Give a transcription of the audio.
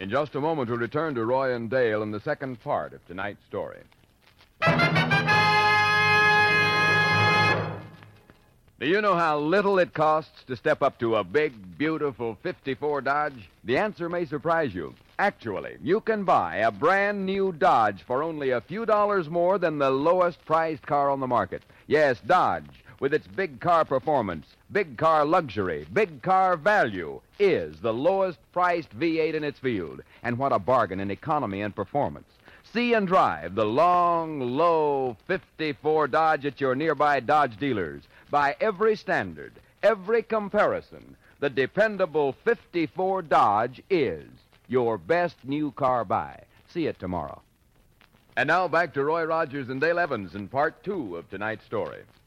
In just a moment, we'll return to Roy and Dale in the second part of tonight's story. Do you know how little it costs to step up to a big, beautiful 54 Dodge? The answer may surprise you. Actually, you can buy a brand new Dodge for only a few dollars more than the lowest priced car on the market. Yes, Dodge, with its big car performance, big car luxury, big car value, is the lowest priced V8 in its field. And what a bargain in economy and performance. See and drive the long, low 54 Dodge at your nearby Dodge dealers. By every standard, every comparison, the dependable 54 Dodge is your best new car buy. See it tomorrow. And now back to Roy Rogers and Dale Evans in part 2 of tonight's story.